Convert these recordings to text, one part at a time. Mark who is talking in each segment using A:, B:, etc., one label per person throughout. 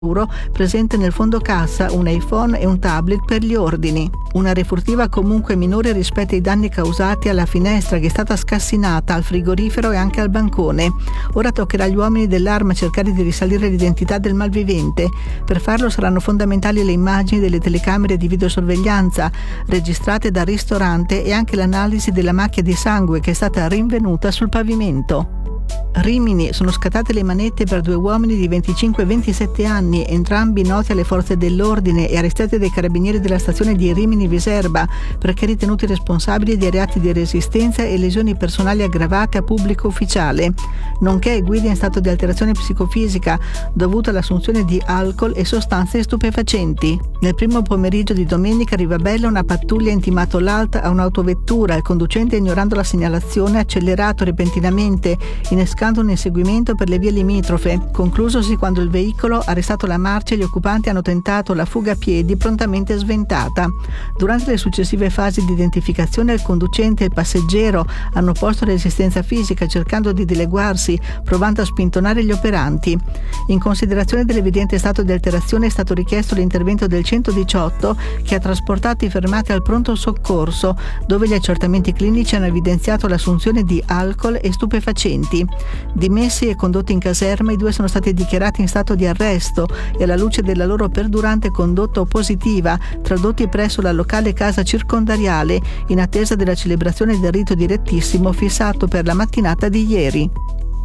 A: presente nel fondo cassa un iPhone e un tablet per gli ordini. Una refurtiva comunque minore rispetto ai danni causati alla finestra, che è stata scassinata, al frigorifero e anche al bancone. Ora toccherà agli uomini dell'arma cercare di risalire l'identità del malvivente. Per farlo saranno fondamentali le immagini delle telecamere di videosorveglianza registrate dal ristorante e anche l'analisi della macchia di sangue che è stata rinvenuta sul pavimento. Rimini, sono scattate le manette per 2 uomini di 25 e 27 anni, entrambi noti alle forze dell'ordine e arrestati dai carabinieri della stazione di Rimini Viserba perché ritenuti responsabili di reati di resistenza e lesioni personali aggravate a pubblico ufficiale, nonché guida in stato di alterazione psicofisica dovuta all'assunzione di alcol e sostanze stupefacenti. Nel primo pomeriggio di domenica a Rivabella una pattuglia ha intimato l'alto a un'autovettura. Il conducente, ignorando la segnalazione, ha accelerato repentinamente, innescando un inseguimento per le vie limitrofe, conclusosi quando il veicolo ha arrestato la marcia e gli occupanti hanno tentato la fuga a piedi, prontamente sventata. Durante le successive fasi di identificazione il conducente e il passeggero hanno posto resistenza fisica cercando di dileguarsi, provando a spintonare gli operanti. In considerazione dell'evidente stato di alterazione è stato richiesto l'intervento del 118 che ha trasportato i fermati al pronto soccorso, dove gli accertamenti clinici hanno evidenziato l'assunzione di alcol e stupefacenti. Dimessi e condotti in caserma, i 2 sono stati dichiarati in stato di arresto e, alla luce della loro perdurante condotta oppositiva, tradotti presso la locale casa circondariale in attesa della celebrazione del rito direttissimo fissato per la mattinata di ieri.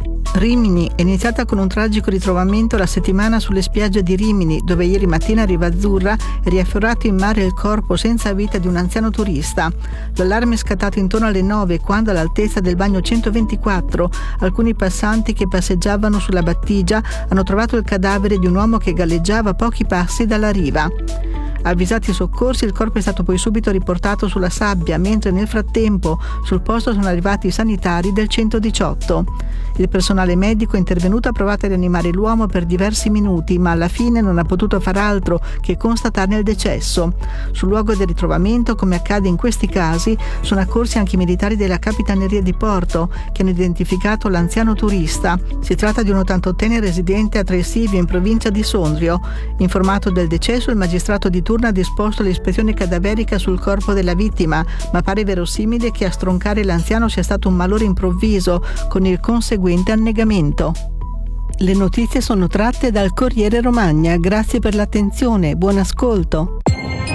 A: Rimini è iniziata con un tragico ritrovamento la settimana sulle spiagge di Rimini, dove ieri mattina a Riva Azzurra è riafferrato in mare il corpo senza vita di un anziano turista. L'allarme è scattato intorno alle 9 quando, all'altezza del bagno 124, alcuni passanti che passeggiavano sulla battigia hanno trovato il cadavere di un uomo che galleggiava a pochi passi dalla riva. Avvisati i soccorsi, il corpo è stato poi subito riportato sulla sabbia, mentre nel frattempo sul posto sono arrivati i sanitari del 118. Il personale medico è intervenuto, ha provato a rianimare l'uomo per diversi minuti, ma alla fine non ha potuto far altro che constatarne il decesso. Sul luogo del ritrovamento, come accade in questi casi, sono accorsi anche i militari della Capitaneria di Porto, che hanno identificato l'anziano turista. Si tratta di un 88enne residente a Tresivio, in provincia di Sondrio. Informato del decesso, il magistrato di turno ha disposto l'ispezione cadaverica sul corpo della vittima, ma pare verosimile che a stroncare l'anziano sia stato un malore improvviso, con il conseguente annegamento. Le notizie sono tratte dal Corriere Romagna. Grazie per l'attenzione, buon ascolto.